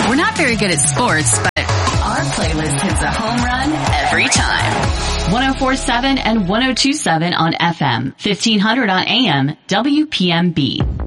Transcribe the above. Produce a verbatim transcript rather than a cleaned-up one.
We're not very good at sports, but our playlist hits a home run every time. one oh four point seven and one oh two point seven on F M, fifteen hundred on A M, W P M B.